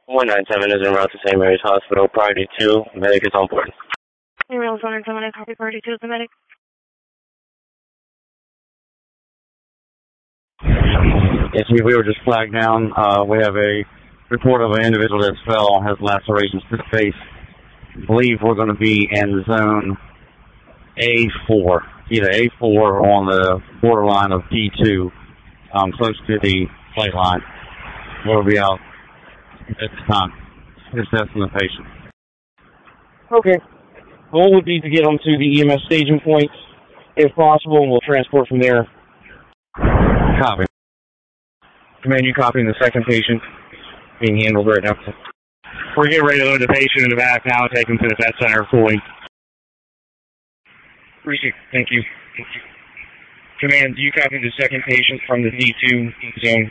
197 is en route to St. Mary's Hospital, priority 2, medic is on board. Hey, Rails 197, I copy priority 2 is the medic. Yes, we were just flagged down. We have a report of an individual that fell, has lacerations to the face. I believe we're going to be in zone A4, either A4 or on the borderline of D2, close to the flight line. We'll be out at this time, assessing the patient. Okay. Goal would be to get them to the EMS staging point, if possible, and we'll transport from there. Copy. Command, you copying the second patient being handled right now? We're getting ready to load the patient in the back now and take him to the vet center fully. Appreciate it. Thank you. Command, do you copy the second patient from the D2 zone?